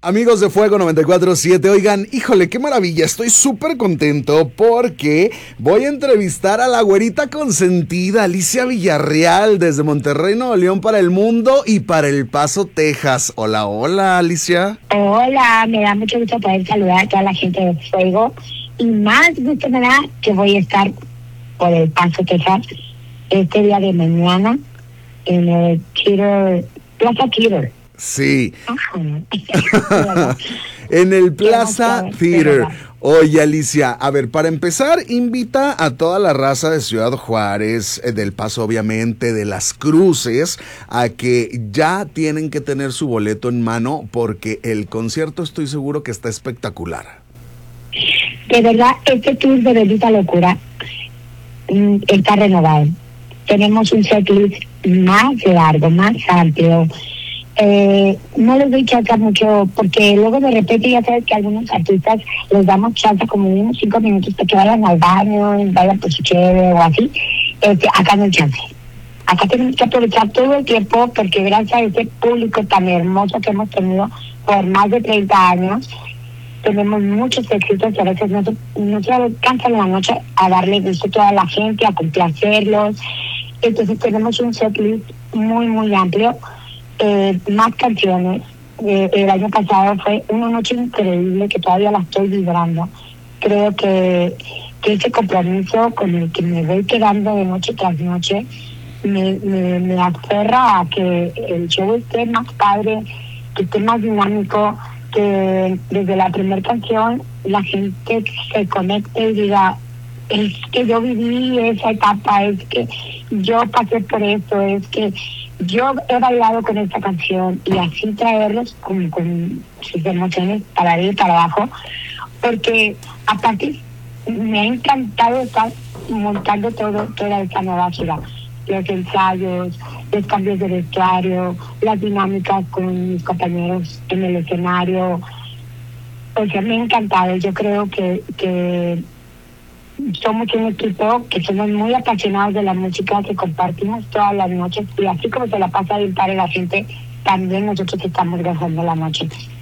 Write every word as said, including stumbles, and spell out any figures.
Amigos de Fuego noventa y cuatro siete, oigan, híjole, qué maravilla, estoy súper contento porque voy a entrevistar a la güerita consentida, Alicia Villarreal, desde Monterrey, Nuevo León, para el mundo y para El Paso, Texas. Hola, hola, Alicia. Hola, me da mucho gusto poder saludar a toda la gente de Fuego y más gusto me da que voy a estar por El Paso, Texas, este día de mañana en el Theater, Plaza Theater. Sí. En el Plaza Theater. Oye, Alicia, a ver, para empezar, invita a toda la raza de Ciudad Juárez, eh, del Paso, obviamente, de Las Cruces, a que ya tienen que tener su boleto en mano, porque el concierto estoy seguro que está espectacular. De verdad, este tour de Bendita Locura mm, está renovado. Tenemos un setlist más largo, más amplio. Eh, no les doy chance mucho porque luego de repente ya sabes que a algunos artistas les damos chance como unos cinco minutos para que vayan al baño, vayan por su cheve o así. Este, acá no hay chance. Acá tenemos que aprovechar todo el tiempo porque gracias a ese público tan hermoso que hemos tenido por más de treinta años, tenemos muchos éxitos y a veces no, no se alcanza en la noche a darle gusto a toda la gente, a complacerlos. Entonces tenemos un setlist muy, muy amplio. Eh, más canciones. Eh, el año pasado fue una noche increíble que todavía la estoy vibrando. Creo que, que ese compromiso con el que me voy quedando de noche tras noche me, me, me aferra a que el show esté más padre, que esté más dinámico, que desde la primera canción la gente se conecte y diga, es que yo viví esa etapa, es que yo pasé por esto, es que yo he bailado con esta canción, y así traerlos con, con sus emociones para arriba y para abajo, porque aparte me ha encantado estar montando todo, toda esta nueva gira, los ensayos, los cambios de vestuario, las dinámicas con mis compañeros en el escenario. O sea, me ha encantado. Yo creo que, que somos un equipo que somos muy apasionados de la música, que compartimos todas las noches, y así como se la pasa bien para la gente, también nosotros estamos gozando la noche.